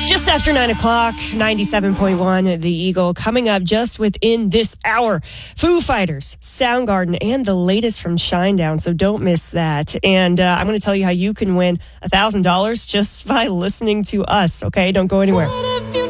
Just after 9 o'clock, 97.1, The Eagle. Coming up just within this hour, Foo Fighters, Soundgarden, and the latest from Shinedown. So don't miss that. And I'm going to tell you how you can win $1,000 just by listening to us. Okay, don't go anywhere.